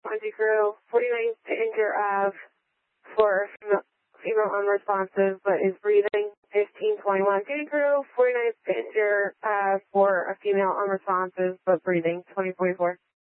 20 crew, 49 to injure of for female unresponsive but is breathing. 1521 Duty crew, 49 to injure for a female unresponsive but breathing. 2044.